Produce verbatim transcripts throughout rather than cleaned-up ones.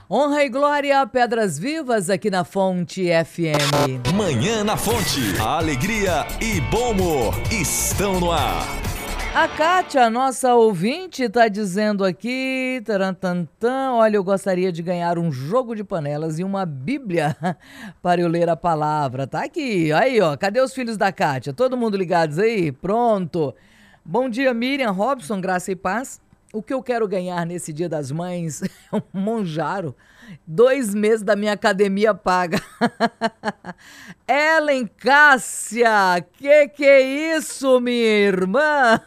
Honra e glória, Pedras Vivas aqui na Fonte F M. Manhã na Fonte, a alegria e bom humor estão no ar. A Kátia, nossa ouvinte, está dizendo aqui, tarantantã, olha, eu gostaria de ganhar um jogo de panelas e uma bíblia para eu ler a palavra. Tá aqui, aí ó, cadê os filhos da Kátia? Todo mundo ligados aí? Pronto. Bom dia, Miriam, Robson, graça e paz. O que eu quero ganhar nesse Dia das Mães é um monjaro. Dois meses da minha academia paga. Ellen Cássia, que que é isso, minha irmã?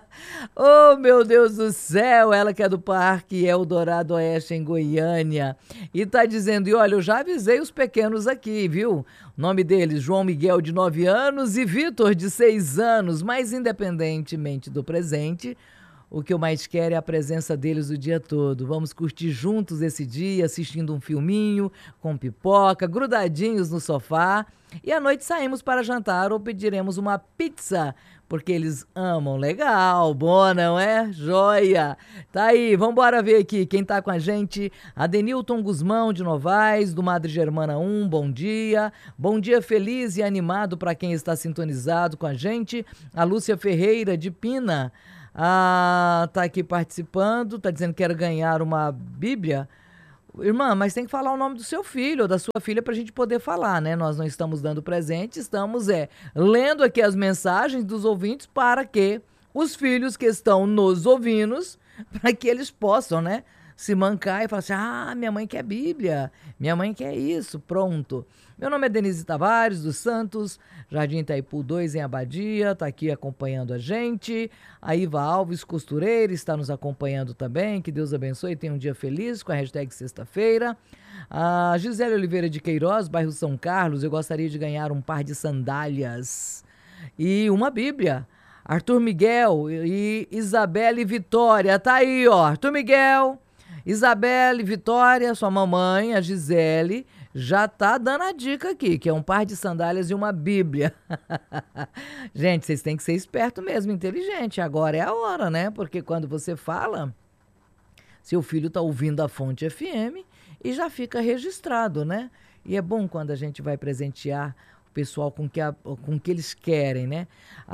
Oh, meu Deus do céu, ela que é do Parque Eldorado Oeste, em Goiânia. E tá dizendo, e olha, eu já avisei os pequenos aqui, viu? O nome deles, João Miguel, de nove anos, e Vitor, de seis anos. Mas independentemente do presente, o que eu mais quero é a presença deles o dia todo. Vamos curtir juntos esse dia, assistindo um filminho, com pipoca, grudadinhos no sofá. E à noite saímos para jantar ou pediremos uma pizza, porque eles amam. Legal, boa, não é? Joia! Tá aí, vambora ver aqui quem tá com a gente. Adenilton Guzmão, de Novaes, do Madre Germana um, bom dia. Bom dia feliz e animado para quem está sintonizado com a gente. A Lúcia Ferreira, de Pina. Ah, tá aqui participando, tá dizendo que quer ganhar uma Bíblia. Irmã, mas tem que falar o nome do seu filho ou da sua filha pra gente poder falar, né? Nós não estamos dando presente, estamos é, lendo aqui as mensagens dos ouvintes para que os filhos que estão nos ouvindo, para que eles possam, né, se mancar e falar assim, ah, minha mãe quer Bíblia, minha mãe quer isso, pronto. Meu nome é Denise Tavares dos Santos, Jardim Itaipu dois, em Abadia, tá aqui acompanhando a gente. A Iva Alves Costureira está nos acompanhando também, que Deus abençoe e tenha um dia feliz com a hashtag sexta-feira. A Gisele Oliveira de Queiroz, bairro São Carlos, eu gostaria de ganhar um par de sandálias e uma Bíblia. Arthur Miguel e Isabelle Vitória, tá aí ó, Arthur Miguel, Isabelle Vitória, sua mamãe, a Gisele, já tá dando a dica aqui, que é um par de sandálias e uma Bíblia. Gente, vocês têm que ser esperto mesmo, inteligente. Agora é a hora, né? Porque quando você fala, seu filho tá ouvindo a Fonte F M e já fica registrado, né? E é bom quando a gente vai presentear o pessoal com que, a, com que eles querem, né?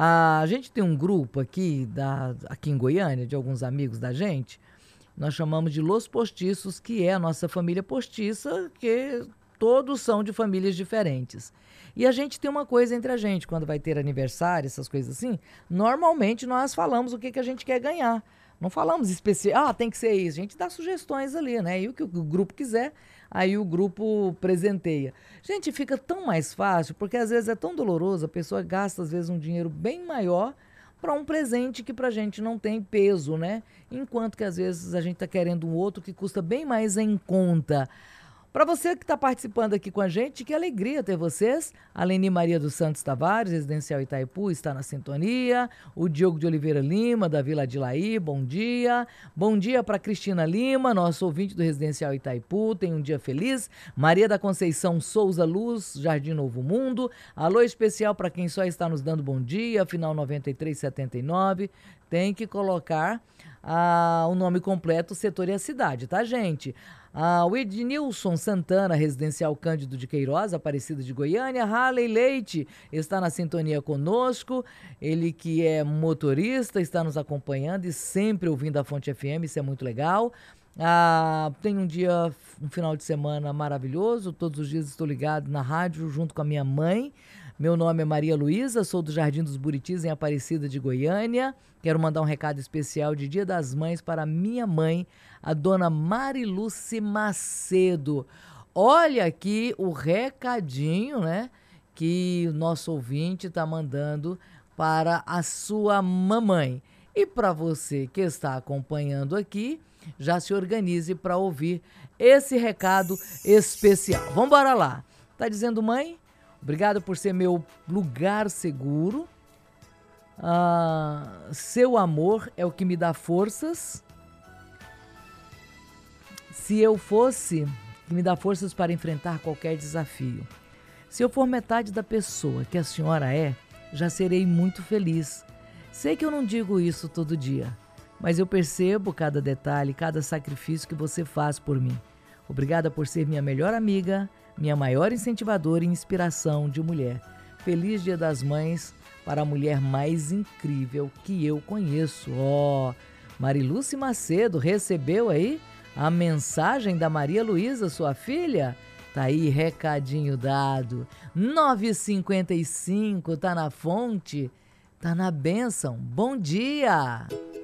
A gente tem um grupo aqui, da, aqui em Goiânia, de alguns amigos da gente. Nós chamamos de Los Postiços, que é a nossa família postiça, que todos são de famílias diferentes. E a gente tem uma coisa entre a gente, quando vai ter aniversário, essas coisas assim, normalmente nós falamos o que, que a gente quer ganhar. Não falamos especial, ah, tem que ser isso. A gente dá sugestões ali, né? E o que o grupo quiser, aí o grupo presenteia. Gente, fica tão mais fácil, porque às vezes é tão doloroso, a pessoa gasta às vezes um dinheiro bem maior para um presente que pra gente não tem peso, né? Enquanto que às vezes a gente tá querendo um outro que custa bem mais em conta. Para você que está participando aqui com a gente, que alegria ter vocês. A Leni Maria dos Santos Tavares, residencial Itaipu, está na sintonia. O Diogo de Oliveira Lima, da Vila Adilaí, bom dia. Bom dia para Cristina Lima, nosso ouvinte do residencial Itaipu, tem um dia feliz. Maria da Conceição Souza Luz, Jardim Novo Mundo. Alô especial para quem só está nos dando bom dia, final noventa e três setenta e nove. Tem que colocar ah, o nome completo, o setor e a cidade, tá, gente? Ah, o Ednilson Santana, residencial Cândido de Queiroz, Aparecida de Goiânia. Harley Leite está na sintonia conosco. Ele que é motorista, está nos acompanhando e sempre ouvindo a Fonte F M, isso é muito legal. Ah, tem um dia, um final de semana maravilhoso. Todos os dias estou ligado na rádio junto com a minha mãe. Meu nome é Maria Luísa, sou do Jardim dos Buritis, em Aparecida de Goiânia. Quero mandar um recado especial de Dia das Mães para minha mãe, a dona Mariluce Macedo. Olha aqui o recadinho, né, que o nosso ouvinte está mandando para a sua mamãe. E para você que está acompanhando aqui, já se organize para ouvir esse recado especial. Vamos embora lá. Tá dizendo, mãe? Obrigado por ser meu lugar seguro. Ah, seu amor é o que me dá forças. Se eu fosse, que me dá forças para enfrentar qualquer desafio. Se eu for metade da pessoa que a senhora é, já serei muito feliz. Sei que eu não digo isso todo dia, mas eu percebo cada detalhe, cada sacrifício que você faz por mim. Obrigada por ser minha melhor amiga, minha maior incentivadora e inspiração de mulher. Feliz Dia das Mães para a mulher mais incrível que eu conheço. Ó, oh, Mariluce Macedo recebeu aí a mensagem da Maria Luísa, sua filha? Tá aí, recadinho dado. nove e cinquenta e cinco, tá na fonte, tá na bênção. Bom dia!